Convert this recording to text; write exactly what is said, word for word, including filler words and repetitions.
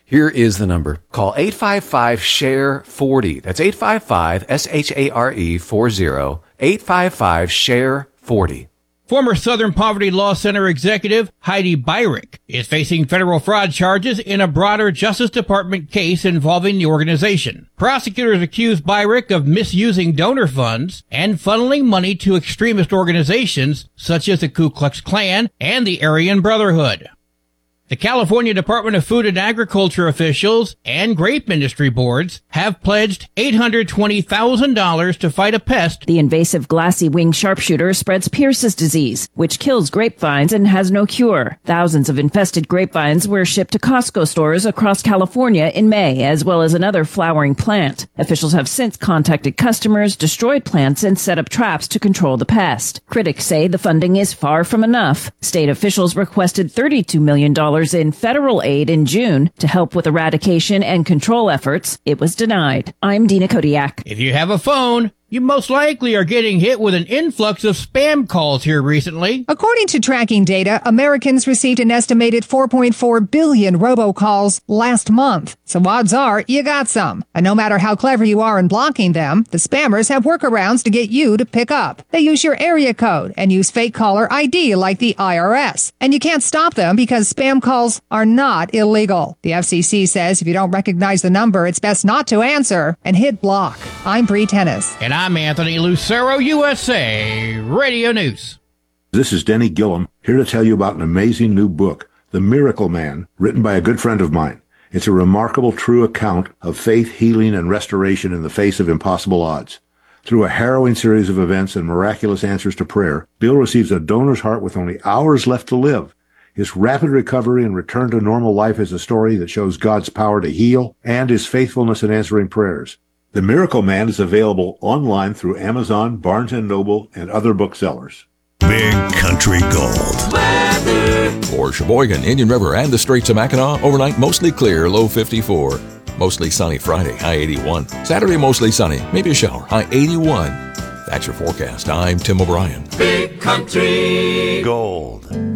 Here is the number. Call eight five five, S H A R E, forty. That's eight five five, S H A R E, forty. eight five five, S H A R E, forty. Former Southern Poverty Law Center executive Heidi Byrick is facing federal fraud charges in a broader Justice Department case involving the organization. Prosecutors accuse Byrick of misusing donor funds and funneling money to extremist organizations such as the Ku Klux Klan and the Aryan Brotherhood. The California Department of Food and Agriculture officials and grape industry boards have pledged eight hundred twenty thousand dollars to fight a pest. The invasive glassy wing sharpshooter spreads Pierce's disease, which kills grapevines and has no cure. Thousands of infested grapevines were shipped to Costco stores across California in May, as well as another flowering plant. Officials have since contacted customers, destroyed plants, and set up traps to control the pest. Critics say the funding is far from enough. State officials requested thirty-two million dollars in federal aid in June to help with eradication and control efforts. It was denied. I'm Dina Kodiak. If you have a phone, you most likely are getting hit with an influx of spam calls here recently. According to tracking data, Americans received an estimated four point four billion robocalls last month. So odds are you got some. And no matter how clever you are in blocking them, the spammers have workarounds to get you to pick up. They use your area code and use fake caller I D like the I R S. And you can't stop them because spam calls are not illegal. The F C C says if you don't recognize the number, it's best not to answer and hit block. I'm Bree Tennis. And I'm Anthony Lucero, U S A Radio News. This is Denny Gillum, here to tell you about an amazing new book, The Miracle Man, written by a good friend of mine. It's a remarkable, true account of faith, healing, and restoration in the face of impossible odds. Through a harrowing series of events and miraculous answers to prayer, Bill receives a donor's heart with only hours left to live. His rapid recovery and return to normal life is a story that shows God's power to heal and his faithfulness in answering prayers. The Miracle Man is available online through Amazon, Barnes and Noble, and other booksellers. Big Country Gold. Weather. For Sheboygan, Indian River, and the Straits of Mackinac, overnight mostly clear, low fifty-four. Mostly sunny Friday, high eighty-one. Saturday, mostly sunny, maybe a shower, high eighty-one. That's your forecast. I'm Tim O'Brien. Big Country Gold.